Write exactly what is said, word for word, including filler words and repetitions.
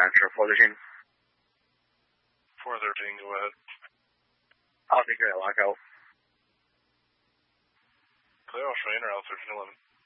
answer, four thirteen. four thirteen, go ahead. I'll take your lockout. Clear Australian or L thirteen eleven.